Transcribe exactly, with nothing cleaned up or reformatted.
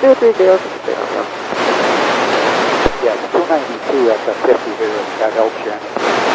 two three zero six zero. Yes, two ninety-two at the fifty here at Elk Shannon.